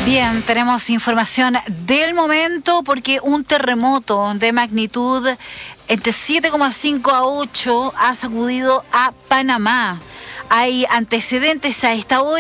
Bien, tenemos información del momento porque un terremoto de magnitud entre 7,5 a 8 ha sacudido a Panamá. Hay antecedentes a esta hora.